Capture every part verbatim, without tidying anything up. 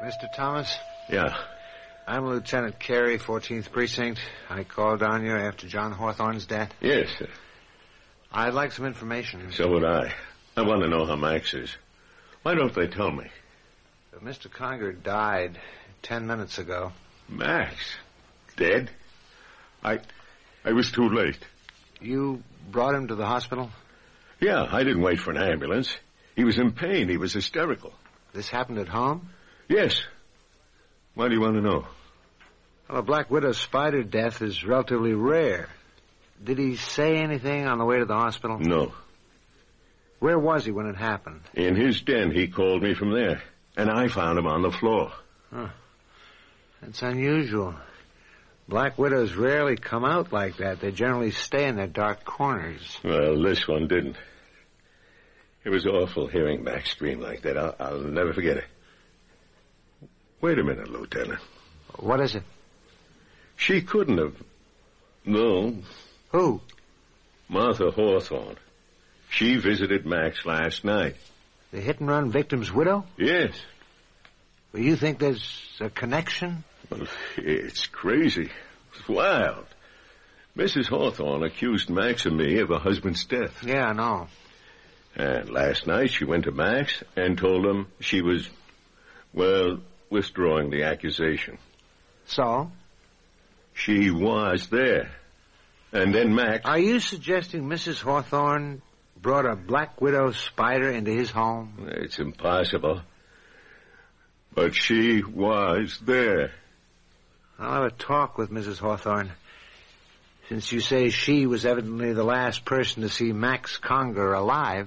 Mister Thomas? Yeah. I'm Lieutenant Carey, fourteenth Precinct. I called on you after John Hawthorne's death. Yes, sir. I'd like some information. So would I. I want to know how Max is. Why don't they tell me? Mister Conger died ten minutes ago. Max? Dead? I... I was too late. You brought him to the hospital? Yeah, I didn't wait for an ambulance. He was in pain. He was hysterical. This happened at home? Yes. Why do you want to know? Well, a Black Widow spider death is relatively rare. Did he say anything on the way to the hospital? No. Where was he when it happened? In his den. He called me from there. And I found him on the floor. Huh. That's unusual. Black widows rarely come out like that. They generally stay in their dark corners. Well, this one didn't. It was awful hearing Max scream like that. I'll, I'll never forget it. Wait a minute, Lieutenant. What is it? She couldn't have... No. Who? Martha Hawthorne. She visited Max last night. The hit-and-run victim's widow? Yes. Well, you think there's a connection? Well, it's crazy. It's wild. Missus Hawthorne accused Max and me of her husband's death. Yeah, I know. And last night she went to Max and told him she was, well, withdrawing the accusation. So? She was there. And then Max... Are you suggesting Missus Hawthorne brought a Black Widow spider into his home? It's impossible. But she was there. I'll have a talk with Missus Hawthorne. Since you say she was evidently the last person to see Max Conger alive.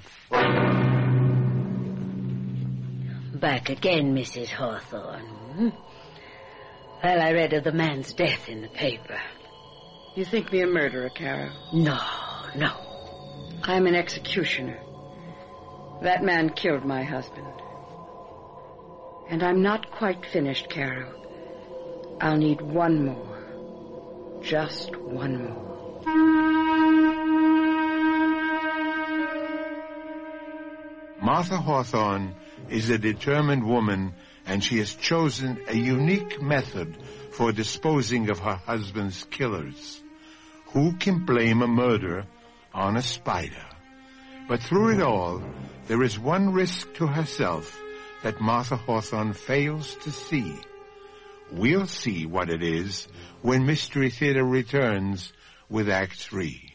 Back again, Missus Hawthorne. Well, I read of the man's death in the paper. You think me a murderer, Carol? No, no. I'm an executioner. That man killed my husband. And I'm not quite finished, Carol. I'll need one more. Just one more. Martha Hawthorne is a determined woman, and she has chosen a unique method for disposing of her husband's killers. Who can blame a murder on a spider? But through it all, there is one risk to herself that Martha Hawthorne fails to see. We'll see what it is when Mystery Theater returns with Act Three.